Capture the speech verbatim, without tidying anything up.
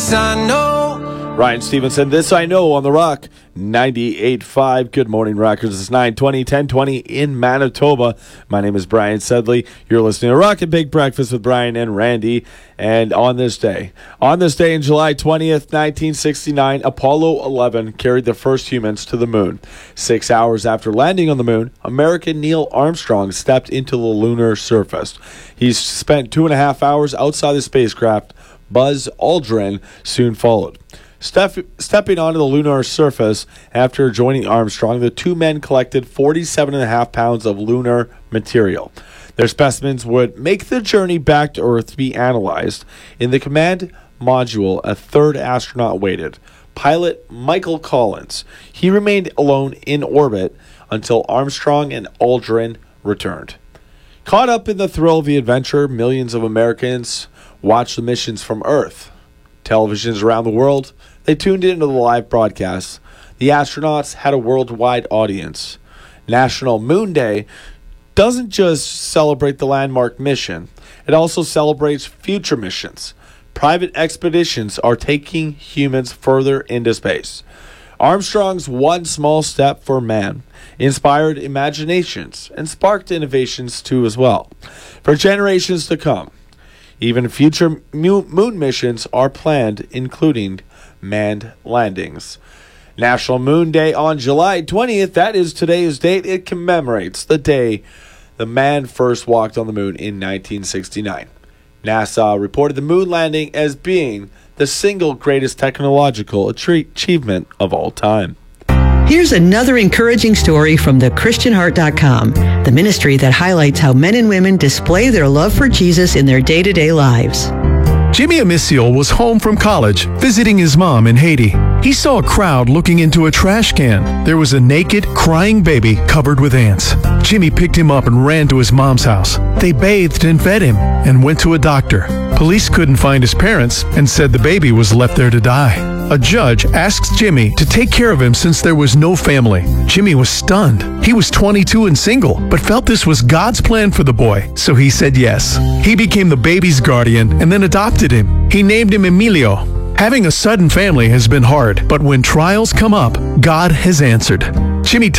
This I know. Ryan Stevenson, This I Know on the Rock, ninety-eight point five. Good morning, Rockers. It's nine twenty, ten twenty in Manitoba. My name is Brian Sedley. You're listening to Rock and Big Breakfast with Brian and Randy. And on this day, on this day in July twentieth, nineteen sixty-nine, Apollo eleven carried the first humans to the moon. Six hours after landing on the moon, American Neil Armstrong stepped into the lunar surface. He spent two and a half hours outside the spacecraft. Buzz Aldrin soon followed. Step, stepping onto the lunar surface after joining Armstrong, the two men collected forty-seven and a half pounds of lunar material. Their specimens would make the journey back to Earth to be analyzed. In the command module, a third astronaut waited, pilot Michael Collins. He remained alone in orbit until Armstrong and Aldrin returned. Caught up in the thrill of the adventure, millions of Americans watched the missions from Earth. Televisions around the world, they tuned into the live broadcasts. The astronauts had a worldwide audience. National Moon Day doesn't just celebrate the landmark mission, it also celebrates future missions. Private expeditions are taking humans further into space. Armstrong's one small step for man inspired imaginations and sparked innovations too as well. For generations to come, even future moon missions are planned, including manned landings. National Moon Day on July twentieth, that is today's date. It commemorates the day the man first walked on the moon in nineteen sixty-nine. NASA reported the moon landing as being the single greatest technological achievement of all time. Here's another encouraging story from the Christian Heart dot com, the ministry that highlights how men and women display their love for Jesus in their day-to-day lives. Jimmy Amicio was home from college, visiting his mom in Haiti. He saw a crowd looking into a trash can. There was a naked, crying baby covered with ants. Jimmy picked him up and ran to his mom's house. They bathed and fed him and went to a doctor. Police couldn't find his parents and said the baby was left there to die. A judge asked Jimmy to take care of him since there was no family. Jimmy was stunned. He was twenty-two and single, but felt this was God's plan for the boy, so he said yes. He became the baby's guardian and then adopted him. He named him Emilio. Having a sudden family has been hard, but when trials come up, God has answered. Jimmy